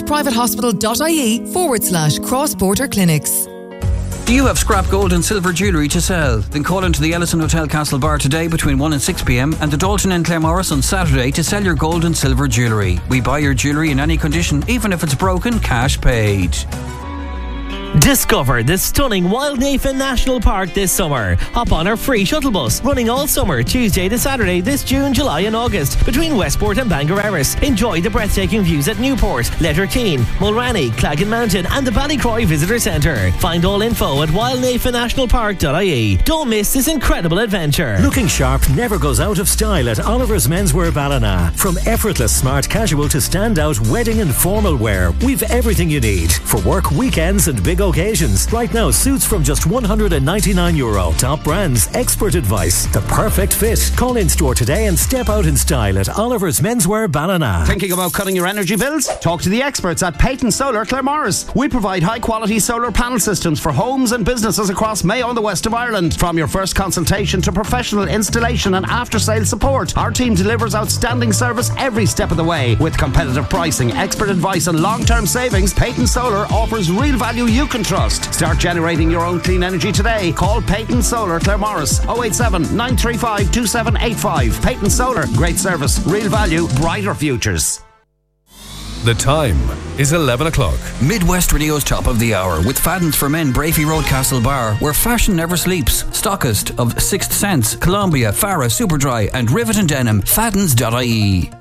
kingsbridgeprivatehospital.ie/cross-border clinics. Do you have scrap gold and silver jewellery to sell? Then call into the Ellison Hotel Castlebar today between 1 and 6 p.m. and the Dalton and Claremorris on Saturday to sell your gold and silver jewellery. We buy your jewellery in any condition, even if it's broken, cash paid. Discover the stunning Wildnafen National Park this summer. Hop on our free shuttle bus running all summer, Tuesday to Saturday this June, July and August between Westport and Bangor Erris. Enjoy the breathtaking views at Newport, Letterkeane, Mulranny, Claggan Mountain and the Ballycroy Visitor Centre. Find all info at wildnafennationalpark.ie. Don't miss this incredible adventure. Looking sharp never goes out of style at Oliver's Menswear Ballina. From effortless smart casual to standout wedding and formal wear, we've everything you need for work, weekends and big occasions. Right now, suits from just €199. Top brands, expert advice, the perfect fit. Call in store today and step out in style at Oliver's Menswear Ballina. Thinking about cutting your energy bills? Talk to the experts at Peyton Solar Claremorris. We provide high quality solar panel systems for homes and businesses across Mayo and the west of Ireland. From your first consultation to professional installation and after sales support, our team delivers outstanding service every step of the way. With competitive pricing, expert advice and long-term savings, Peyton Solar offers real value you can trust. Start generating your own clean energy today. Call Peyton Solar Claremorris 087 935 2785. Peyton Solar, great service, real value, brighter futures. The time is 11 o'clock. Midwest Radio's top of the hour with Fadden's for Men, Brafey Road, Castlebar, where fashion never sleeps. Stockist of Sixth Sense, Columbia, Farah, Superdry and Rivet and Denim. Faddens.ie.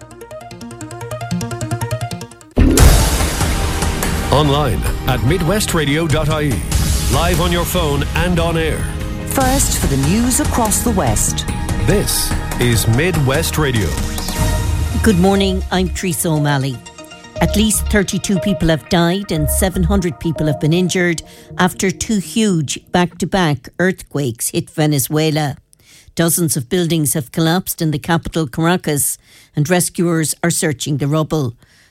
Online at midwestradio.ie. Live on your phone and on air. First for the news across the West. This is Midwest Radio. Good morning, I'm Teresa O'Malley. At least 32 people have died and 700 people have been injured after two huge back-to-back earthquakes hit Venezuela. Dozens of buildings have collapsed in the capital, Caracas, and rescuers are searching the rubble.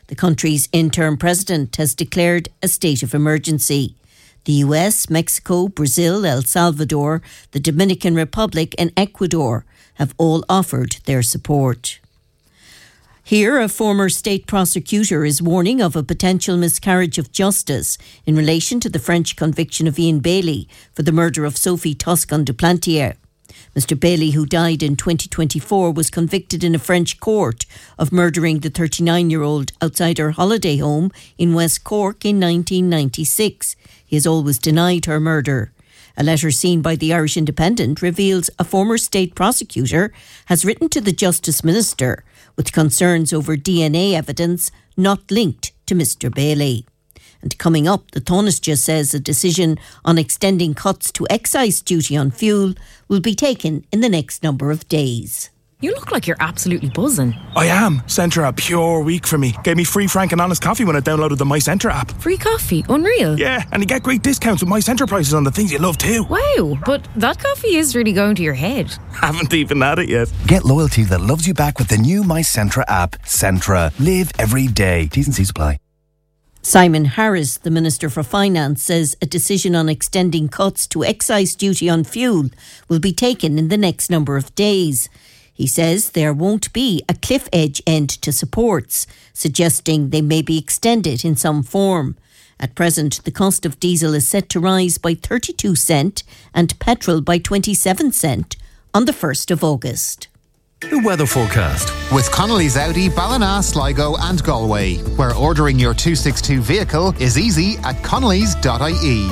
The country's interim president has declared a state of emergency. The US, Mexico, Brazil, El Salvador, the Dominican Republic and Ecuador have all offered their support. Here, a former state prosecutor is warning of a potential miscarriage of justice in relation to the French conviction of Ian Bailey for the murder of Sophie Toscan du Plantier. Mr. Bailey, who died in 2024, was convicted in a French court of murdering the 39-year-old outside her holiday home in West Cork in 1996. He has always denied her murder. A letter seen by the Irish Independent reveals a former state prosecutor has written to the Justice Minister with concerns over DNA evidence not linked to Mr. Bailey. And coming up, the Taoiseach says a decision on extending cuts to excise duty on fuel will be taken in the next number of days. You look like you're absolutely buzzing. I am. Centra a pure week for me. Gave me free frank and honest coffee when I downloaded the My Centra app. Free coffee? Unreal. Yeah, and you get great discounts with My Centra prices on the things you love too. Wow, but that coffee is really going to your head. Haven't even had it yet. Get loyalty that loves you back with the new My Centra app. Centra. Live every day. T's and C's apply. Simon Harris, the Minister for Finance, says a decision on extending cuts to excise duty on fuel will be taken in the next number of days. He says there won't be a cliff edge end to supports, suggesting they may be extended in some form. At present, the cost of diesel is set to rise by 32 cents and petrol by 27 cents on the 1st of August. The weather forecast. With Connolly's Audi, Ballina, Sligo and Galway, where ordering your 262 vehicle is easy at connellys.ie.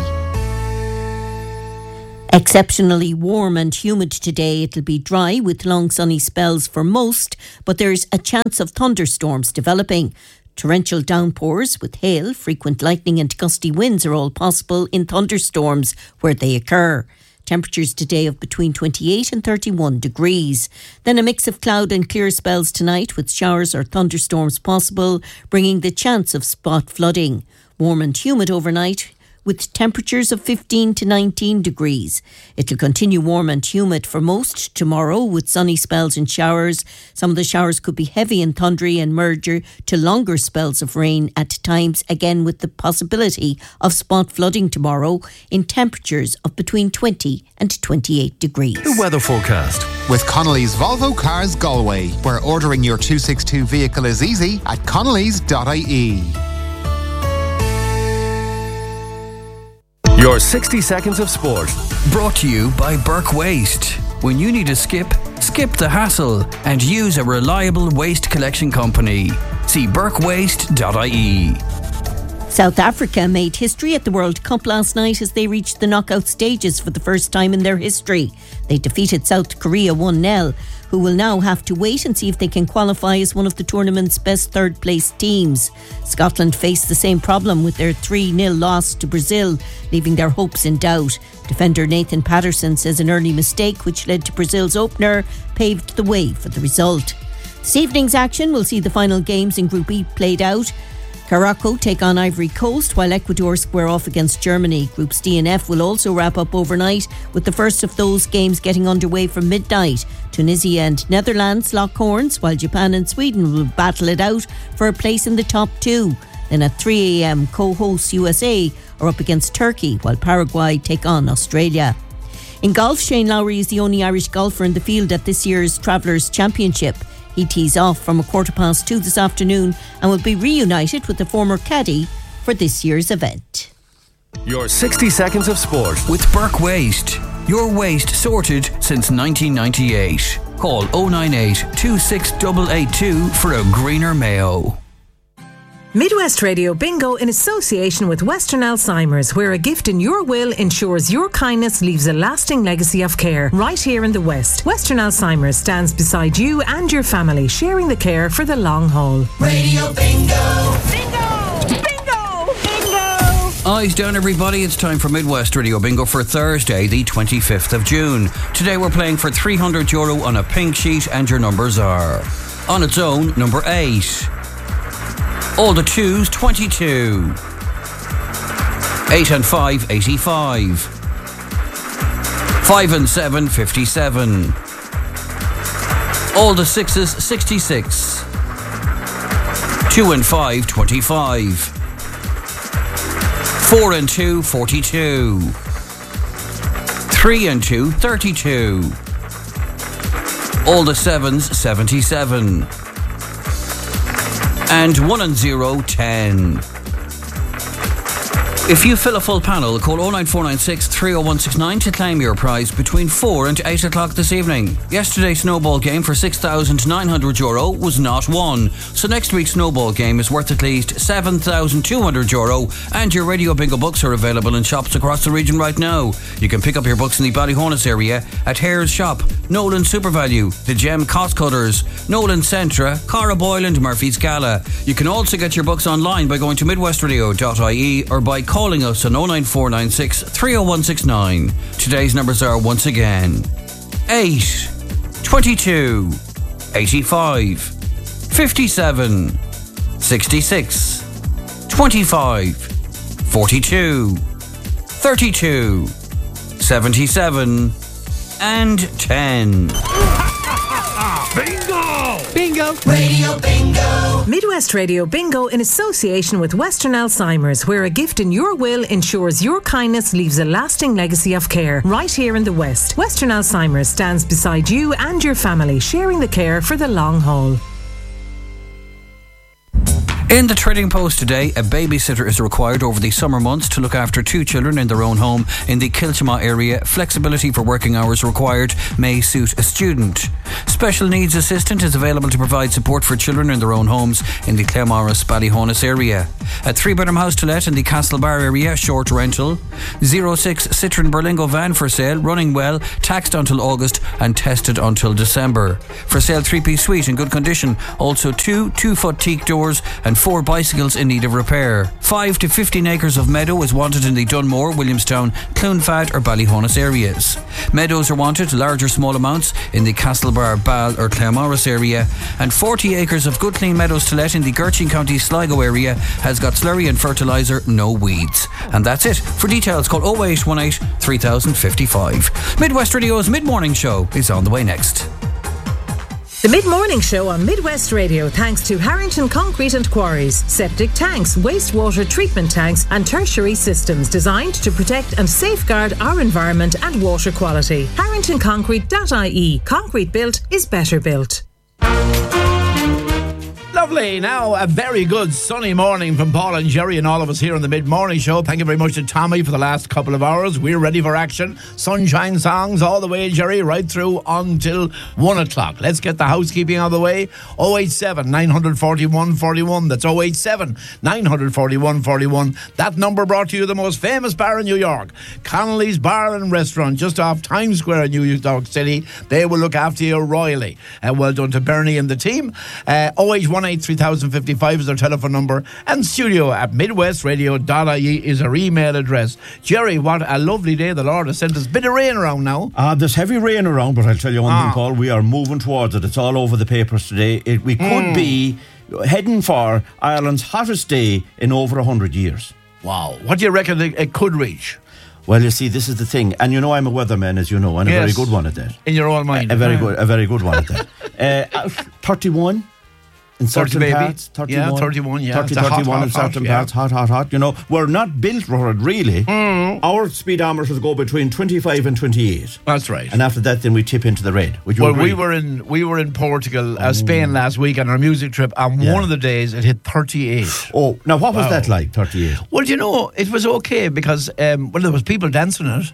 Exceptionally warm and humid today. It'll be dry with long sunny spells for most, but there's a chance of thunderstorms developing. Torrential downpours with hail, frequent lightning and gusty winds are all possible in thunderstorms where they occur. Temperatures today of between 28 and 31 degrees. Then a mix of cloud and clear spells tonight with showers or thunderstorms possible, bringing the chance of spot flooding. Warm and humid overnight with temperatures of 15 to 19 degrees. It'll continue warm and humid for most tomorrow with sunny spells and showers. Some of the showers could be heavy and thundery and merge to longer spells of rain at times, again with the possibility of spot flooding tomorrow in temperatures of between 20 and 28 degrees. The weather forecast. With Connolly's Volvo Cars Galway, where ordering your 262 vehicle is easy at connellys.ie. Your 60 seconds of sport. Brought to you by Burke Waste. When you need to skip the hassle and use a reliable waste collection company. See burkewaste.ie. South Africa made history at the World Cup last night as they reached the knockout stages for the first time in their history. They defeated South Korea 1-0, who will now have to wait and see if they can qualify as one of the tournament's best third-place teams. Scotland faced the same problem with their 3-0 loss to Brazil, leaving their hopes in doubt. Defender Nathan Patterson says an early mistake, which led to Brazil's opener, paved the way for the result. This evening's action will see the final games in Group E played out. Morocco take on Ivory Coast while Ecuador square off against Germany. Groups D and F will also wrap up overnight with the first of those games getting underway from midnight. Tunisia and Netherlands lock horns while Japan and Sweden will battle it out for a place in the top two. Then at 3 a.m, co-hosts USA are up against Turkey while Paraguay take on Australia. In golf, Shane Lowry is the only Irish golfer in the field at this year's Travellers' Championship. He tees off from 2:15 this afternoon and will be reunited with the former caddy for this year's event. Your 60 seconds of sport. With Burke Waste. Your waste sorted since 1998. Call 098 26882 for a greener Mayo. Midwest Radio Bingo in association with Western Alzheimer's, where a gift in your will ensures your kindness leaves a lasting legacy of care right here in the West. Western Alzheimer's stands beside you and your family, sharing the care for the long haul. Radio Bingo! Bingo! Bingo! Bingo! Eyes down, everybody. It's time for Midwest Radio Bingo for Thursday, the 25th of June. Today we're playing for €300 on a pink sheet, and your numbers are: on its own, number 8. All the 2s, 22. 8 and 5, 85. 5 and 7, 57. All the 6s, 66. 2 and 5, 25. 4 and 2, 42. 3 and 2, 32. All the 7s, 77. And 1 and 0, 10. If you fill a full panel, call 09496 30169 to claim your prize between 4 and 8 o'clock this evening. Yesterday's snowball game for €6,900 was not won, so next week's snowball game is worth at least €7,200, and your Radio Bingo books are available in shops across the region right now. You can pick up your books in the Ballyhonus area at Hare's Shop, Nolan Supervalue, The Gem Cost Cutters, Nolan Centra, Cara Boyle and Murphy's Gala. You can also get your books online by going to midwestradio.ie or by calling us on 09496 30169. Today's numbers are once again 8, 22, 85, 57, 66, 25, 42, 32, 77 and 10. Bingo! Radio Bingo! Midwest Radio Bingo in association with Western Alzheimer's, where a gift in your will ensures your kindness leaves a lasting legacy of care. Right here in the West, Western Alzheimer's stands beside you and your family, sharing the care for the long haul. In the Trading Post today, a babysitter is required over the summer months to look after 2 children in their own home in the Kiltimagh area. Flexibility for working hours required, may suit a student. Special needs assistant is available to provide support for children in their own homes in the Claremorris Ballyhonus area. A 3-bedroom house to let in the Castlebar area, short rental. 06 Citroen Berlingo van for sale, running well, taxed until August and tested until December. For sale 3-piece suite in good condition, also 2 2-foot teak doors and 4 bicycles in need of repair. 5 to 15 acres of meadow is wanted in the Dunmore, Williamstown, Cloonfad or Ballyhonus areas. Meadows are wanted, large or small amounts, in the Castlebar, Ball or Claremorris area, and 40 acres of good clean meadows to let in the Gertrude County Sligo area has got slurry and fertiliser, no weeds. And that's it. For details, call 0818 3055. Midwest Radio's Mid-Morning Show is on the way next. The Mid-Morning Show on Midwest Radio, thanks to Harrington Concrete and Quarries. Septic tanks, wastewater treatment tanks and tertiary systems designed to protect and safeguard our environment and water quality. HarringtonConcrete.ie. Concrete built is better built. Lovely. Now, a very good sunny morning from Paul and Jerry and all of us here on the Mid-Morning Show. Thank you very much to Tommy for the last couple of hours. We're ready for action. Sunshine songs all the way, Jerry, right through until 1 o'clock. Let's get the housekeeping out of the way. 087 941 41. That's 087 941 41. That number brought to you the most famous bar in New York, Connolly's Bar and Restaurant, just off Times Square in New York City. They will look after you royally. Well done to Bernie and the team. 081 3055 is our telephone number, and studio at midwestradio.ie is our email address. Jerry, what a lovely day the Lord has sent us. Bit of rain around now. There's heavy rain around, but I'll tell you one thing, Paul, we are moving towards it. It's all over the papers today. We could be heading for Ireland's hottest day in over 100 years. Wow. What do you reckon it could reach? Well, you see, this is the thing, and you know I'm a weatherman, as you know, and a very good one at that. In your own mind. A very good one at that. 31 in certain parts. 31. Yeah, 31, yeah. 31 in certain parts. Hot. You know, we're not built for it, really. Our speedometers go between 25 and 28. That's right. And after that, then we tip into the red. Would you agree? we were in Portugal, Spain last week on our music trip, and one of the days it hit 38. Oh, now what was that like, 38? Well, you know, it was okay because, there was people dancing it.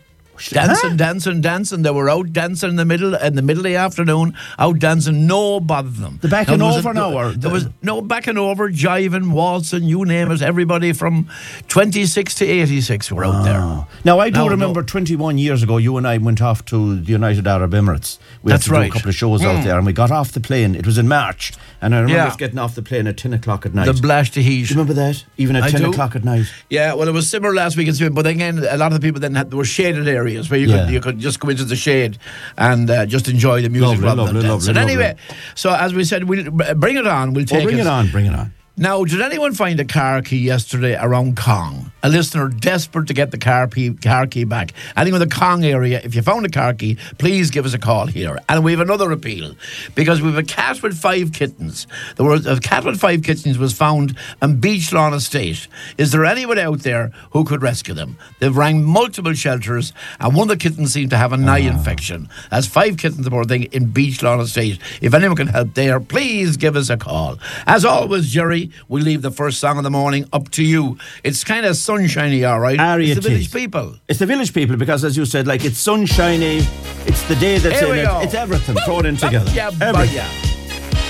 Dancing. They were out dancing in the middle of the afternoon, out dancing, no bother them. The back and over now? There was no back and over, jiving, waltzing, you name it. Everybody from 26 to 86 were out there. Now, I do remember 21 years ago, you and I went off to the United Arab Emirates. We had to do a couple of shows out there, and we got off the plane. It was in March, and I remember us getting off the plane at 10 o'clock at night. The blast of heat. Do you remember that? Even at 10 o'clock at night. Yeah, well, it was similar last week in Spain, but again, a lot of the people then there were shaded areas where you could just go into the shade and just enjoy the music rather than dance. Anyway, so as we said, we'll bring it on. We'll take Bring it on. Now, did anyone find a car key yesterday around Kong? A listener desperate to get the car key back. Anyone in the Kong area, if you found a car key, please give us a call here. And we have another appeal, because we have a cat with 5 kittens. A cat with 5 kittens was found in Beach Lawn Estate. Is there anyone out there who could rescue them? They've rang multiple shelters, and one of the kittens seemed to have an eye infection. That's 5 kittens aboard thing in Beach Lawn Estate. If anyone can help there, please give us a call. As always, Jerry, we leave the first song of the morning up to you. It's kind of sunshiny, all right? It's the village people. It's the village people, because as you said, like, it's sunshiny, it's the day that's in it, it's everything thrown in together. Yeah.